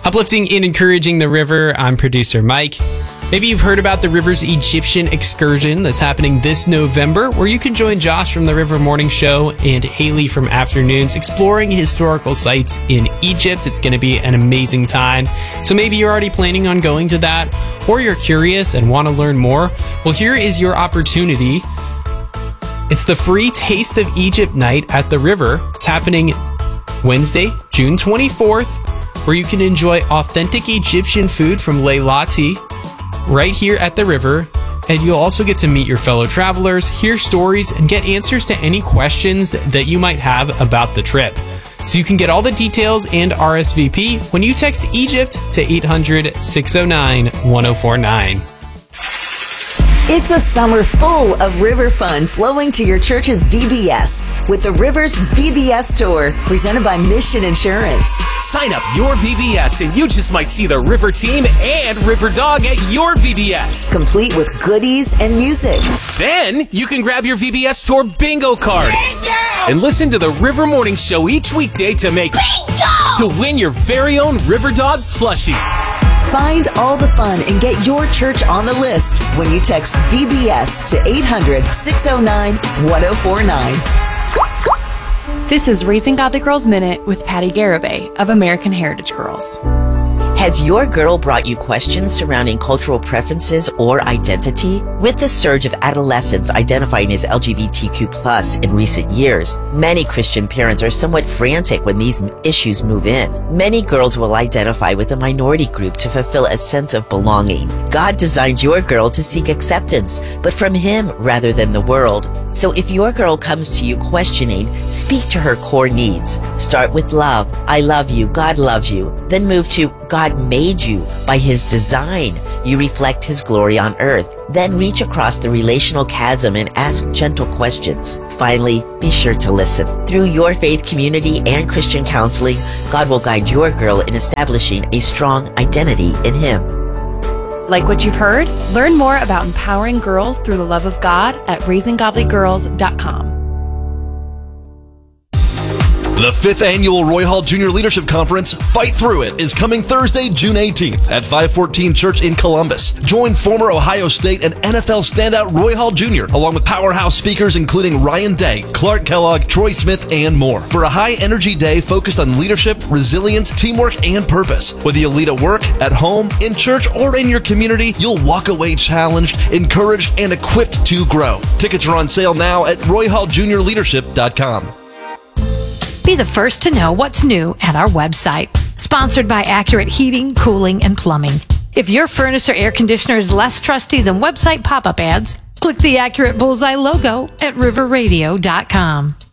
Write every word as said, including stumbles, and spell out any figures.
Uplifting and encouraging the river, I'm producer Mike. Maybe you've heard about the River's Egyptian excursion that's happening this November, where you can join Josh from the River Morning Show and Haley from Afternoons exploring historical sites in Egypt. It's going to be an amazing time. So maybe you're already planning on going to that, or you're curious and want to learn more. Well, here is your opportunity. It's the free Taste of Egypt night at the River. It's happening Wednesday, June twenty-fourth, where you can enjoy authentic Egyptian food from Leilati right here at the River, and you'll also get to meet your fellow travelers, hear stories, and get answers to any questions that you might have about the trip. So you can get all the details and R S V P when you text Egypt to eight hundred, six oh nine, one oh four nine. It's a summer full of river fun flowing to your church's V B S with the Rivers V B S Tour, presented by Mission Insurance. Sign up your V B S and you just might see the River Team and River Dog at your V B S. Complete with goodies and music. Then you can grab your V B S Tour bingo card bingo! and listen to the River Morning Show each weekday to make bingo! to win your very own River Dog plushie. Find all the fun and get your church on the list when you text V B S to eight hundred, six oh nine, one oh four nine. This is Raising Godly Girls Minute with Patty Garibay of American Heritage Girls. Has your girl brought you questions surrounding cultural preferences or identity? With the surge of adolescents identifying as L G B T Q plus in recent years, many Christian parents are somewhat frantic when these issues move in. Many girls will identify with a minority group to fulfill a sense of belonging. God designed your girl to seek acceptance, but from Him rather than the world. So if your girl comes to you questioning, speak to her core needs. Start with love. I love you. God loves you. Then move to God made you by His design. You reflect His glory on earth. Then reach across the relational chasm and ask gentle questions. Finally, be sure to listen. Through your faith community and Christian counseling, God will guide your girl in establishing a strong identity in Him. Like what you've heard? Learn more about empowering girls through the love of God at raising godly girls dot com. The fifth Annual Roy Hall Junior Leadership Conference, Fight Through It, is coming Thursday, June eighteenth at five fourteen Church in Columbus. Join former Ohio State and N F L standout Roy Hall Junior, along with powerhouse speakers including Ryan Day, Clark Kellogg, Troy Smith, and more, for a high-energy day focused on leadership, resilience, teamwork, and purpose. Whether you lead at work, at home, in church, or in your community, you'll walk away challenged, encouraged, and equipped to grow. Tickets are on sale now at roy hall junior leadership dot com. Be the first to know what's new at our website. Sponsored by Accurate Heating, Cooling, and Plumbing. If your furnace or air conditioner is less trusty than website pop-up ads, click the Accurate Bullseye logo at river radio dot com.